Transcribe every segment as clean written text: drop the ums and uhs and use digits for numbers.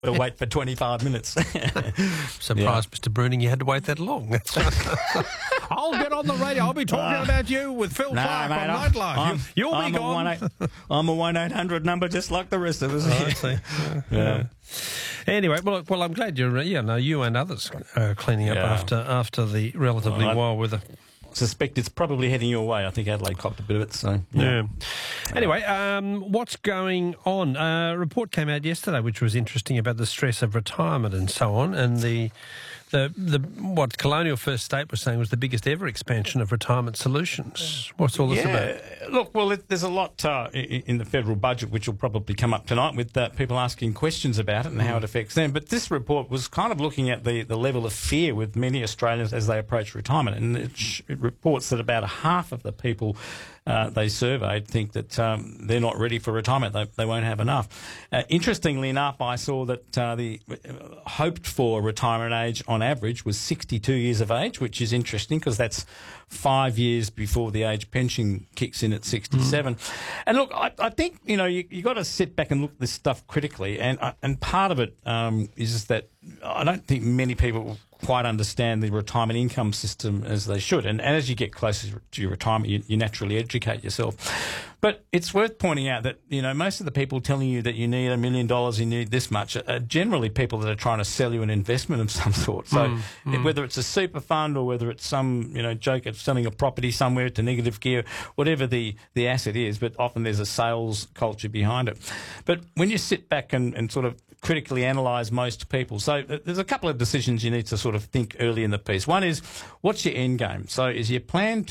to wait for 25 minutes. Surprised, Mr. Bruning, you had to wait that long. I'll get on the radio. I'll be talking about you with Phil Clark mate, on Nightline. You'll be gone. I'm a 1-800 number just like the rest of us. I see. Yeah. Anyway, well, I'm glad you're, you and others are cleaning up after the relatively wild weather. Suspect it's probably heading your way. I think Adelaide copped a bit of it. So yeah. Anyway, what's going on? A report came out yesterday, which was interesting, about the stress of retirement and so on, and the what Colonial First State was saying was the biggest ever expansion of retirement solutions. What's all this about? Look, well, there's a lot in the federal budget which will probably come up tonight with people asking questions about it and how it affects them. But this report was kind of looking at the level of fear with many Australians as they approach retirement, and it reports that about half of the people they surveyed think that they're not ready for retirement. They won't have enough. Interestingly enough, I saw that the hoped for retirement age on average was 62 years of age, which is interesting because that's 5 years before the age pension kicks in at 67. And look, I think, you got to sit back and look at this stuff critically. And part of it is that I don't think many people quite understand the retirement income system as they should. And as you get closer to your retirement, you naturally educate yourself. But it's worth pointing out that, most of the people telling you that you need $1 million, you need this much, are generally people that are trying to sell you an investment of some sort. So whether it's a super fund or whether it's some, joke at selling a property somewhere to negative gear, whatever the asset is, but often there's a sales culture behind it. But when you sit back and sort of critically analyse most people, so there's a couple of decisions you need to sort of think early in the piece. One is, what's your end game? So is your plan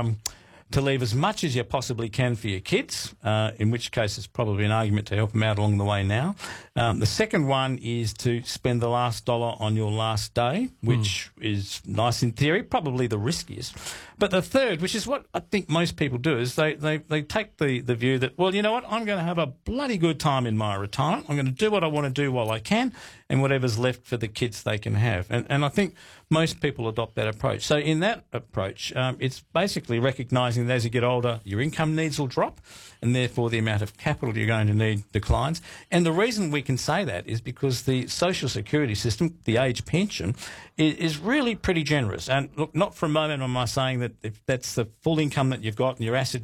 to leave as much as you possibly can for your kids, in which case it's probably an argument to help them out along the way now. The second one is to spend the last dollar on your last day, which is nice in theory, probably the riskiest. But the third, which is what I think most people do, is they take the view that, well, you know what, I'm going to have a bloody good time in my retirement. I'm going to do what I want to do while I can, and whatever's left for the kids they can have. And I think most people adopt that approach. So in that approach, it's basically recognising that as you get older, your income needs will drop, and therefore the amount of capital you're going to need declines. And the reason we can say that is because the social security system, the age pension, is really pretty generous. And look, not for a moment am I saying that if that's the full income that you've got and your asset,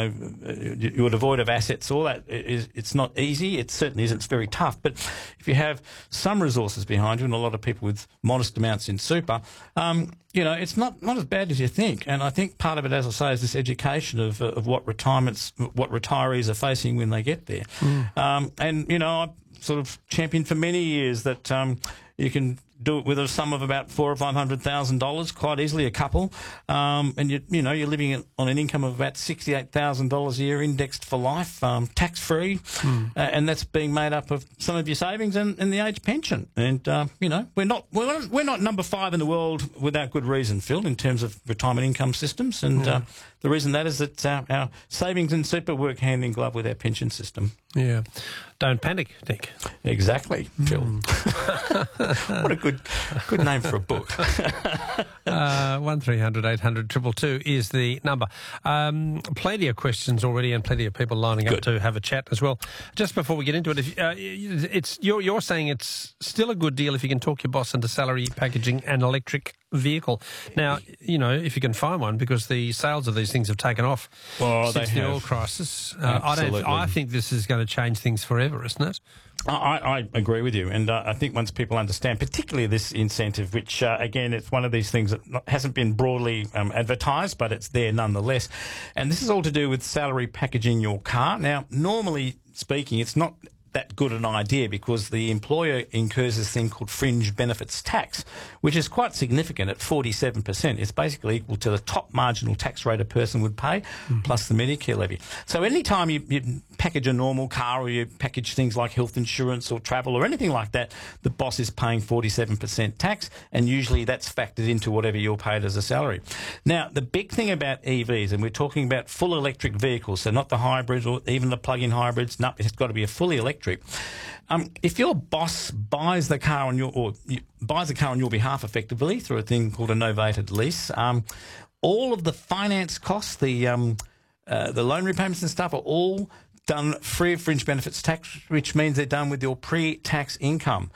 you're devoid of assets, all that, it's not easy. It certainly isn't. It's very tough. But if you have some resources behind you, and a lot of people with modest amounts in super, it's not as bad as you think. And I think part of it, as I say, is this education of what retirees are facing when they get there. I've sort of championed for many years that you can do it with a sum of about $400,000 or $500,000 quite easily, a couple, and you're living on an income of about $68,000 a year, indexed for life, tax free, and that's being made up of some of your savings and the age pension. And we're not number 5 in the world without good reason, Phil, in terms of retirement income systems. And the reason that is that our savings and super work hand in glove with our pension system. Yeah, don't panic, Nick. Exactly, Phil. What a good name for a book. 1300 800 222 is the number. Plenty of questions already, and plenty of people lining up to have a chat as well. Just before we get into it, you're saying it's still a good deal if you can talk your boss into salary packaging an electric vehicle. Now, if you can find one, because the sales of these things have taken off since the oil crisis. I think this is going to change things forever, isn't it? I agree with you, and I think once people understand, particularly this incentive, which again, it's one of these things that hasn't been broadly advertised, but it's there nonetheless. And this is all to do with salary packaging your car. Now, normally speaking, it's not that good an idea because the employer incurs this thing called fringe benefits tax, which is quite significant at 47%. It's basically equal to the top marginal tax rate a person would pay, plus the Medicare levy. So any time you package a normal car, or you package things like health insurance or travel or anything like that, the boss is paying 47% tax, and usually that's factored into whatever you're paid as a salary. Now, the big thing about EVs, and we're talking about full electric vehicles, so not the hybrids or even the plug-in hybrids. No, it's got to be a fully electric. If your boss buys the car on your behalf, effectively through a thing called a novated lease, all of the finance costs, the loan repayments and stuff, are all done free of fringe benefits tax, which means they're done with your pre-tax income.